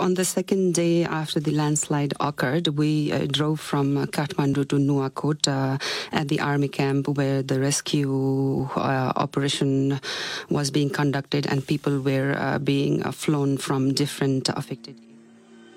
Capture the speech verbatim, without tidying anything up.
on the second day after the landslide occurred, we uh, drove from uh, Kathmandu to Nuwakot uh, at the army camp where the rescue uh, operation was being conducted and people were uh, being uh, flown from different affected areas.